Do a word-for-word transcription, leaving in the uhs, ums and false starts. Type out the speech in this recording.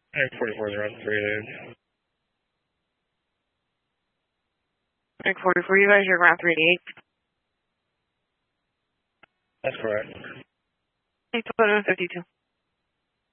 Tank forty-four is around three eight. Tank forty-four, you guys are around three eight. That's correct. Tank fifty-two.